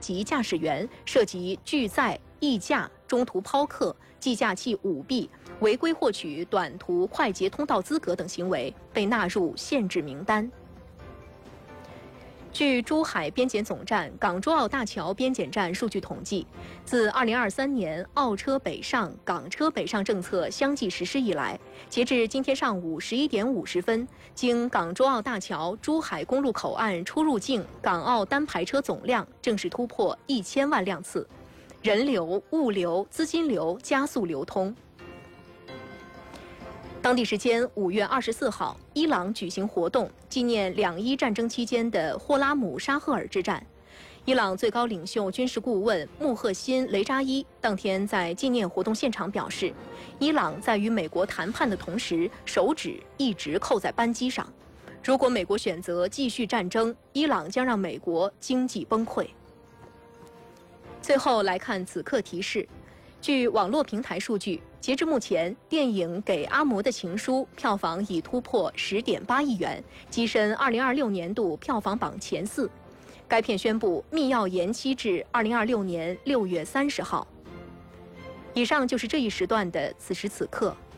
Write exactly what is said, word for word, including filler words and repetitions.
及驾驶员涉及拒载、溢驾、中途抛客、计价器舞弊、违规获取短途快捷通道资格等行为，被纳入限制名单。据珠海边检总站港珠澳大桥边检站数据统计，自二零二三年澳车北上、港车北上政策相继实施以来，截至今天上午十一点五十分，经港珠澳大桥珠海公路口岸出入境港澳单排车总量正式突破一千万辆次，人流、物流、资金流加速流通。当地时间五月二十四号，伊朗举行活动，纪念两伊战争期间的霍拉姆沙赫尔之战。伊朗最高领袖军事顾问穆赫辛·雷扎伊当天在纪念活动现场表示，伊朗在与美国谈判的同时，手指一直扣在扳机上。如果美国选择继续战争，伊朗将让美国经济崩溃。最后来看此刻提示。据网络平台数据，截至目前，电影《给阿嬷的情书》票房已突破十点八亿元，跻身二零二六年度票房榜前四。该片宣布密钥延期至二零二六年六月三十号。以上就是这一时段的此时此刻。